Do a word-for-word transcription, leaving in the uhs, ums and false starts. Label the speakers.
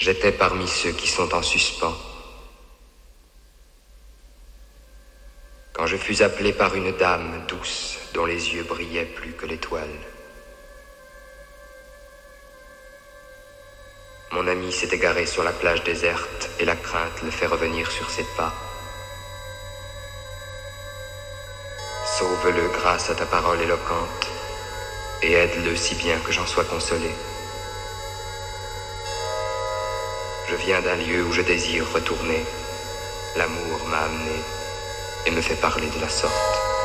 Speaker 1: J'étais parmi ceux qui sont en suspens. Quand je fus appelé par une dame douce dont les yeux brillaient plus que l'étoile. Mon ami s'est égaré sur la plage déserte et la crainte le fait revenir sur ses pas. Sauve-le grâce à ta parole éloquente et aide-le si bien que j'en sois consolé. Je viens d'un lieu où je désire retourner. L'amour m'a amené et me fait parler de la sorte.